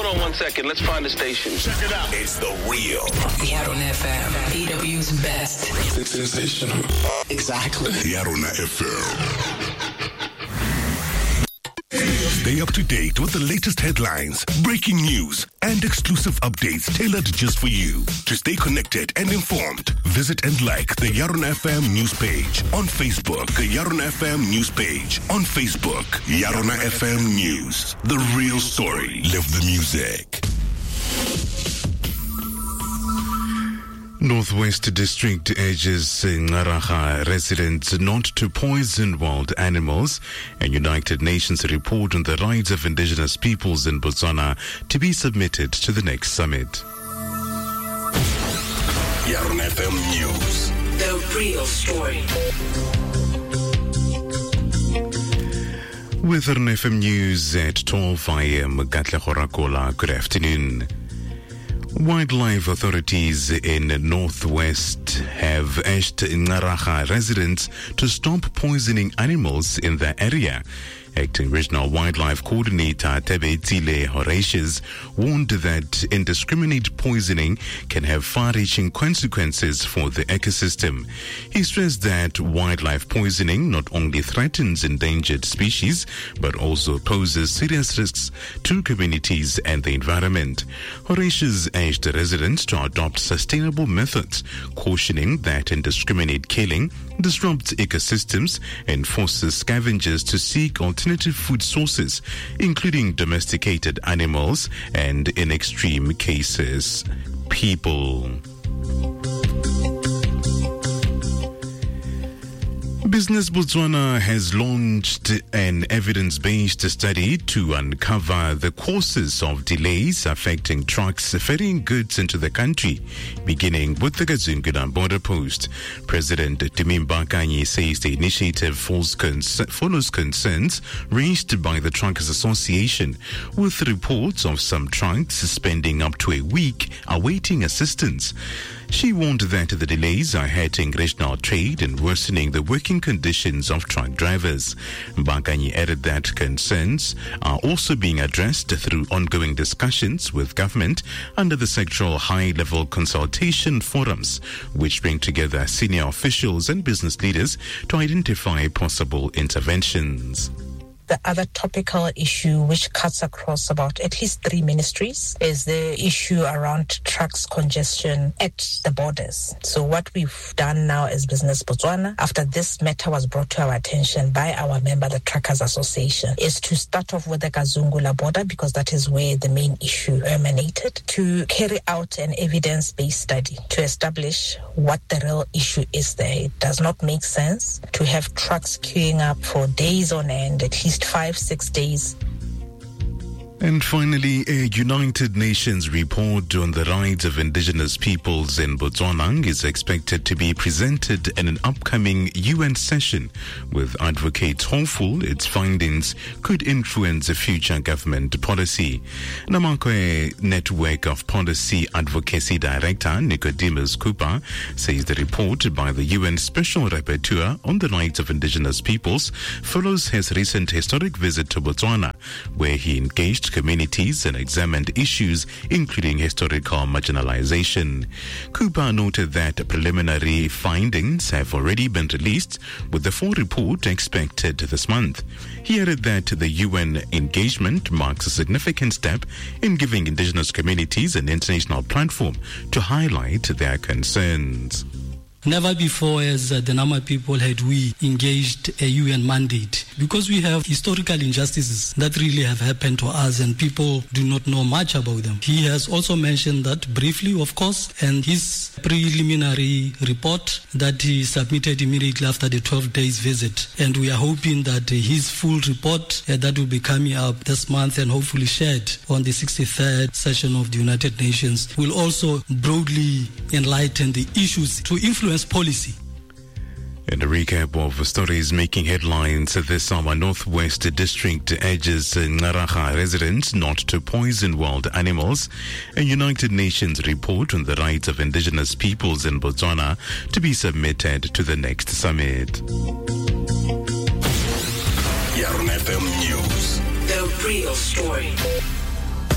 on 1 second. Let's find the station. Check it out. It's the real Yarona FM, EW's best. Sensational. Exactly. Yarona FM. Stay up to date with the latest headlines, breaking news, and exclusive updates tailored just for you. To stay connected and informed, visit and like the Yarona FM news page on Facebook. The Yarona FM news page on Facebook. Yarona FM News. The real story. Live the music. Northwest District urges Ngaraha residents not to poison wild animals. A United Nations report on the rights of indigenous peoples in Botswana to be submitted to the next summit. Yarona FM News. The real story. With Yarona FM News at 12 a.m. Gatle Horakola, good afternoon. Wildlife authorities in Northwest have urged Ngaraha residents to stop poisoning animals in the area. Acting Regional Wildlife Coordinator Tebetile Horatius warned that indiscriminate poisoning can have far-reaching consequences for the ecosystem. He stressed that wildlife poisoning not only threatens endangered species, but also poses serious risks to communities and the environment. Horatius urged residents to adopt sustainable methods, cautioning that indiscriminate killing disrupts ecosystems and forces scavengers to seek alternative food sources, including domesticated animals and, in extreme cases, people. Business Botswana has launched an evidence-based study to uncover the causes of delays affecting trucks ferrying goods into the country, beginning with the Kazungula border post. President Timimba Kanye says the initiative follows concerns raised by the Truckers Association, with reports of some trucks spending up to a week awaiting assistance. She warned that the delays are hurting regional trade and worsening the working conditions of truck drivers. Mbakanye added that concerns are also being addressed through ongoing discussions with government under the sectoral high-level consultation forums, which bring together senior officials and business leaders to identify possible interventions. The other topical issue which cuts across about at least 3 ministries is the issue around trucks congestion at the borders. So what we've done now as Business Botswana, after this matter was brought to our attention by our member, the Truckers Association, is to start off with the Kazungula border, because that is where the main issue emanated, to carry out an evidence-based study to establish what the real issue is there. It does not make sense to have trucks queuing up for days on end, at least 5-6 days. And finally, a United Nations report on the rights of indigenous peoples in Botswana is expected to be presented in an upcoming UN session, with advocates hopeful its findings could influence a future government policy. Namakwe Network of Policy Advocacy Director Nicodemus Cooper says the report by the UN Special Rapporteur on the rights of indigenous peoples follows his recent historic visit to Botswana, where he engaged communities and examined issues including historical marginalization. Cooper noted that preliminary findings have already been released, with the full report expected this month. He added that the UN engagement marks a significant step in giving indigenous communities an international platform to highlight their concerns. Never before as the Nama people had we engaged a UN mandate, because we have historical injustices that really have happened to us and people do not know much about them. He has also mentioned that briefly, of course, and his preliminary report that he submitted immediately after the 12 days visit. And we are hoping that his full report that will be coming up this month and hopefully shared on the 63rd session of the United Nations will also broadly enlighten the issues to influence policy. And a recap of stories making headlines this summer. Northwest District urges Ngaraha residents not to poison wild animals. A United Nations report on the rights of indigenous peoples in Botswana to be submitted to the next summit. Yarona FM News. The real story.